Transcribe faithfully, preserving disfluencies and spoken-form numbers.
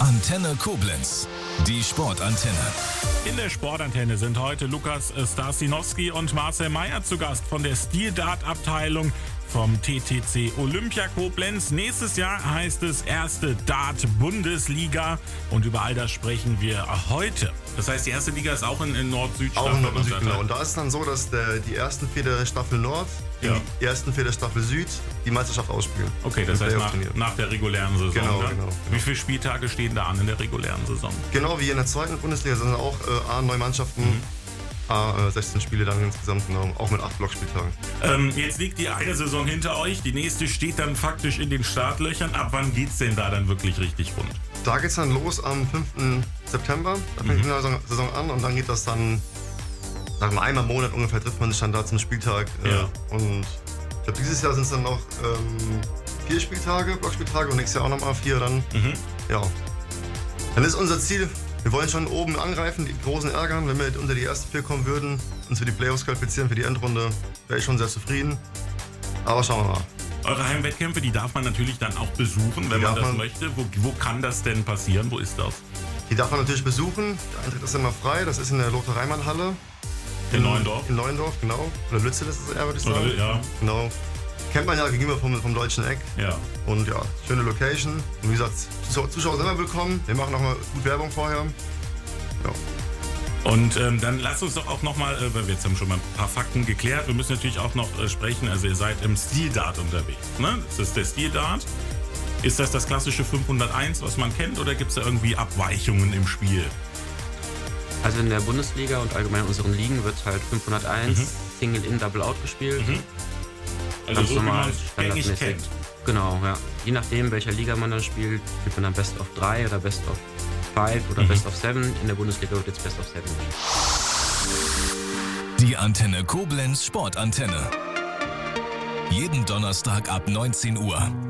Antenne Koblenz, die Sportantenne. In der Sportantenne sind heute Lukas Starsinowski und Marcel Meyer zu Gast von der Steel-Dart-Abteilung vom T T C Olympia Koblenz. Nächstes Jahr heißt es erste Dart-Bundesliga und über all das sprechen wir heute. Das heißt, die erste Liga ist auch in, in Nord-Süd-Staffel. Auch in Nord- und Süd, genau. Und da ist es dann so, dass der, die ersten vier der Staffel Nord, ja. die ersten vier der Staffel Süd die Meisterschaft ausspielen. Okay, das heißt nach, nach der regulären Saison. Genau, dann? genau, genau. Wie viele Spieltage stehen da an in der regulären Saison? Genau wie in der zweiten Bundesliga sind auch äh, A neun Mannschaften. Mhm. Ah, sechzehn Spiele dann insgesamt, genau, auch mit acht Blockspieltagen. Ähm, jetzt liegt die eine Saison hinter euch, die nächste steht dann faktisch in den Startlöchern. Ab wann geht's denn da dann wirklich richtig rund? Da geht's dann los am fünften September, da fängt mhm. die Saison, Saison an und dann geht das dann, sagen wir einmal im Monat ungefähr, trifft man sich dann da zum Spieltag. Äh, ja. Und ich glaube, dieses Jahr sind es dann noch ähm, vier Spieltage, Blockspieltage und nächstes Jahr auch nochmal vier dann. Mhm. Ja. Dann ist unser Ziel, wir wollen schon oben angreifen, die Großen ärgern. Wenn wir unter die ersten vier kommen würden, uns für die Playoffs qualifizieren, für die Endrunde, wäre ich schon sehr zufrieden. Aber schauen wir mal. Eure Heimwettkämpfe, die darf man natürlich dann auch besuchen, wenn man das man, möchte. Wo, wo kann das denn passieren? Wo ist das? Die darf man natürlich besuchen. Der Eintritt ist immer frei. Das ist in der Lothar-Reimann-Halle. In, in Neuendorf? In Neuendorf, genau. Oder Lützel ist es eher, würde ich sagen. Oder, ja. Genau. Kennt man ja gegenüber vom, vom Deutschen Eck. Ja. Und ja, schöne Location. Und wie gesagt, Zuschauer sind immer willkommen. Wir machen nochmal gut Werbung vorher. Ja. Und ähm, dann lasst uns doch auch nochmal, äh, weil wir jetzt haben schon mal ein paar Fakten geklärt, wir müssen natürlich auch noch äh, sprechen, also ihr seid im Steel-Dart unterwegs, ne? Das ist der Steel-Dart. Ist das das klassische fünfhunderteins, was man kennt, oder gibt es da irgendwie Abweichungen im Spiel? Also in der Bundesliga und allgemein in unseren Ligen wird halt fünfhunderteins mhm. Single-In, Double-Out gespielt. Mhm. Also Ganz so wie normal, man es gängig kennt. Genau, ja. Je nachdem, welcher Liga man dann spielt, spielt man dann Best of drei oder Best of fünf oder mhm. Best of sieben. In der Bundesliga wird jetzt Best of sieben. Die Antenne Koblenz Sportantenne. Jeden Donnerstag ab neunzehn Uhr.